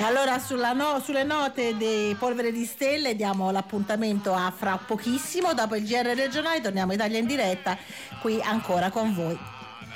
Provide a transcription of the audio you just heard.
allora sulle note di Polvere di Stelle diamo l'appuntamento a fra pochissimo. Dopo il GR regionale torniamo Italia in diretta qui ancora con voi.